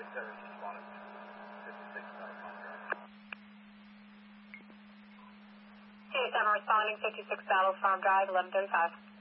Service responded to 56 Battle Farm Drive. 87 responding, 56 Battle Farm Drive, 1135.